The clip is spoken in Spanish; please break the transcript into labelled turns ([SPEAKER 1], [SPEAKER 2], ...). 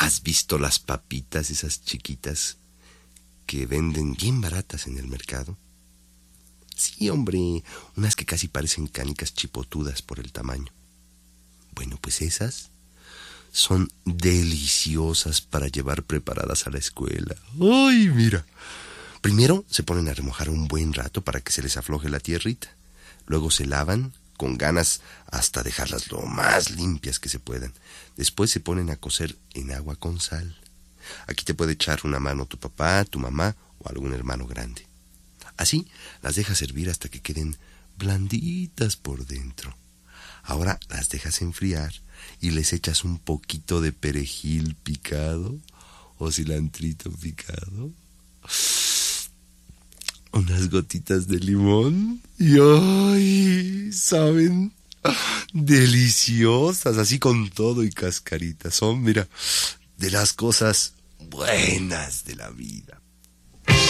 [SPEAKER 1] ¿Has visto las papitas, esas chiquitas que venden bien baratas en el mercado? Sí, hombre, unas que casi parecen canicas chipotudas por el tamaño. Bueno, pues esas son deliciosas para llevar preparadas a la escuela. ¡Ay, mira! Primero se ponen a remojar un buen rato para que se les afloje la tierrita. Luego se lavan con ganas hasta dejarlas lo más limpias que se puedan. Después se ponen a cocer en agua con sal. Aquí te puede echar una mano tu papá, tu mamá o algún hermano grande. Así las dejas hervir hasta que queden blanditas por dentro. Ahora las dejas enfriar y les echas un poquito de perejil picado o cilantrito picado, unas gotitas de limón y ¡ay! ¿Saben? Deliciosas, así con todo y cascarita. Son, mira, de las cosas buenas de la vida.